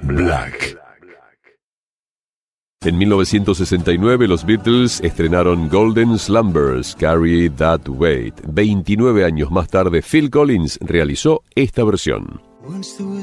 Black. En 1969 los Beatles estrenaron Golden Slumbers, Carry That Weight. 29 años más tarde, Phil Collins realizó esta versión.